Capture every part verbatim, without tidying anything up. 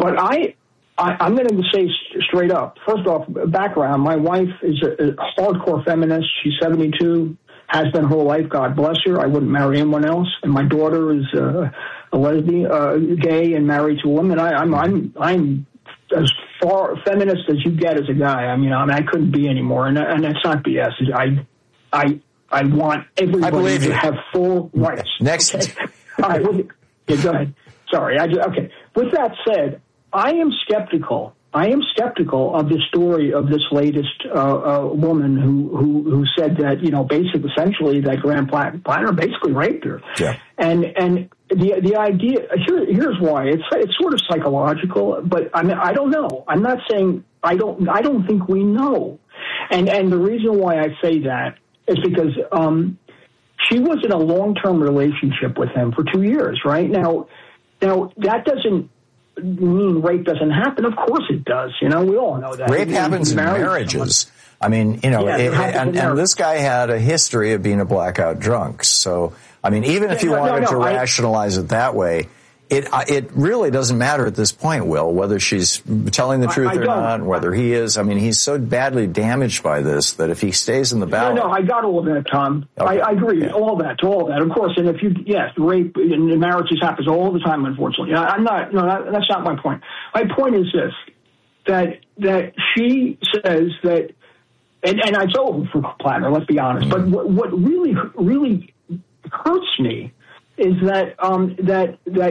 but I, I I'm going to say straight up. First off, background. My wife is a, a hardcore feminist. She's seventy-two. Has been her whole life. God bless her. I wouldn't marry anyone else. And my daughter is uh, a lesbian, uh, gay, and married to a woman. I, I'm I'm I'm as far feminist as you get as a guy. I mean, I mean, I couldn't be anymore. And and that's not B S. I I I want everybody to have full rights. Next. Okay? All right. Well, yeah, go ahead. Sorry. I just, okay. With that said, I am skeptical. I am skeptical of the story of this latest uh, uh, woman who, who who said that, you know, basically, essentially, that Graham Plattner basically raped her. Yeah. And and the the idea here here's why it's it's sort of psychological, but I mean I don't know. I'm not saying I don't I don't think we know. And and the reason why I say that is because um, she was in a long term relationship with him for two years, right? Now now that doesn't mean rape doesn't happen. Of course it does. You know, we all know that. Rape happens in marriages. I mean, you know, yeah, it, and, and this guy had a history of being a blackout drunk. So, I mean, even if yeah, you no, wanted no, no, to I, rationalize it that way, it it really doesn't matter at this point, Will, whether she's telling the truth I, I or not, whether he is. I mean, he's so badly damaged by this that if he stays in the ballot. No, no, I got all of that, Tom. Okay. I, I agree. Yeah. All that, to all that, of course. And if you, yes, rape in marriages happens all the time, unfortunately. I, I'm not, no, that, that's not my point. My point is this, that, that she says that, and, and it's over for Plattner, let's be honest. Mm-hmm. But what, what really, really hurts me is that um, that that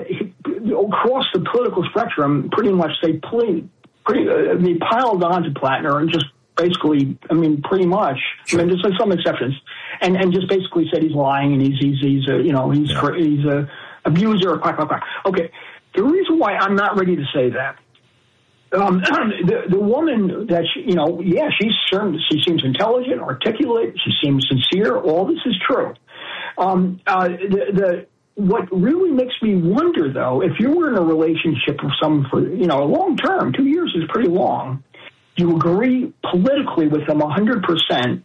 across the political spectrum, pretty much they play, pretty uh, they piled onto Plattner and just basically, I mean, pretty much. Sure. I mean, there's some exceptions, and and just basically said he's lying and he's he's he's a you know he's yeah. he's a abuser. Quack, quack, quack. Okay, the reason why I'm not ready to say that. Um, the the woman that she, you know, yeah, she's certain, she seems intelligent, articulate, she seems sincere. All this is true. Um, uh, the the What really makes me wonder, though, if you were in a relationship with someone for, you know, a long term, two years is pretty long, you agree politically with them one hundred percent,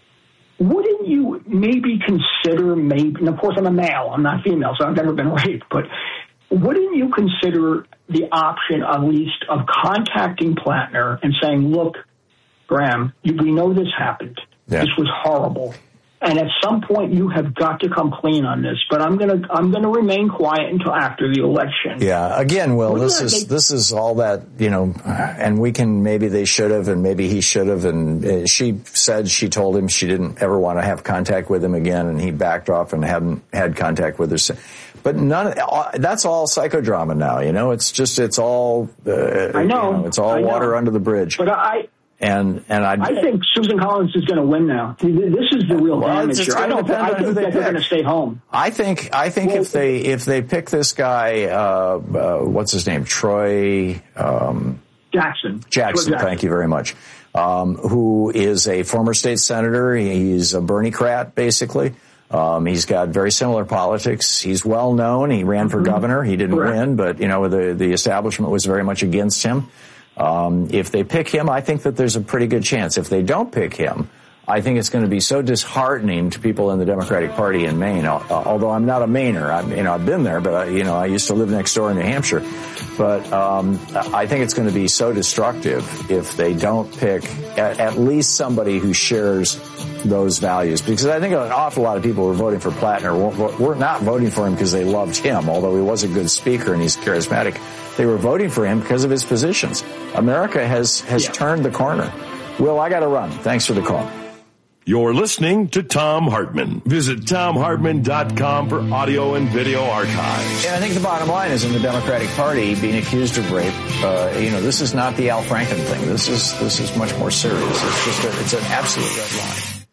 wouldn't you maybe consider, maybe, and of course I'm a male, I'm not female, so I've never been raped, but wouldn't you consider the option, at least, of contacting Plattner and saying, look, Graham, we know this happened. Yeah. This was horrible. And at some point, you have got to come clean on this. But I'm gonna, I'm gonna remain quiet until after the election. Yeah. Again, Will, Wouldn't this is make- this is all that, you know. And we can maybe they should have, and maybe he should have. And she said she told him she didn't ever want to have contact with him again, and he backed off and hadn't had contact with her. But none. That's all psychodrama now. You know, it's just it's all. Uh, I know. You know, it's all water under the bridge. But I. And and I, I think Susan Collins is going to win now. This is the real well, damage here. I don't. I think that they're going to stay home. I think. I think well, if they if they pick this guy, uh, uh, what's his name, Troy um, Jackson. Jackson. Jackson. Thank you very much. Um, who is a former state senator? He's a Bernie-crat, basically. Um, he's got very similar politics. He's well known. He ran for mm-hmm. governor. He didn't Correct. win, but you know the the establishment was very much against him. Um, if they pick him, I think that there's a pretty good chance. If they don't pick him, I think it's going to be so disheartening to people in the Democratic Party in Maine. Uh, although I'm not a Mainer, I'm, you know, I've been there, but I, you know, I used to live next door in New Hampshire. But um, I think it's going to be so destructive if they don't pick at, at least somebody who shares those values. Because I think an awful lot of people who are voting for Plattner were not voting for him because they loved him, although he was a good speaker and he's charismatic. They were voting for him because of his positions. America has, has yeah. turned the corner. Will, I got to run. Thanks for the call. You're listening to Thom Hartmann. Visit Thom Hartmann dot com for audio and video archives. Yeah, I think the bottom line is in the Democratic Party being accused of rape. Uh, you know, this is not the Al Franken thing. This is this is much more serious. It's just a, it's an absolute red line.